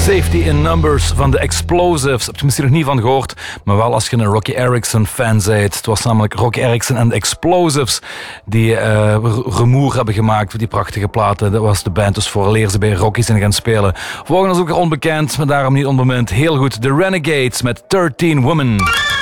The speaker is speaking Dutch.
Safety in Numbers van de Explosives. Heb je misschien nog niet van gehoord, maar wel als je een Rocky Erickson fan bent. Het was namelijk Rocky Erickson en de Explosives die rumoer hebben gemaakt voor die prachtige platen. Dat was de band dus voor leer ze bij Rocky zijn gaan spelen. Volgende is ook onbekend, maar daarom niet onbemind. Heel goed, The Renegades met 13 Women.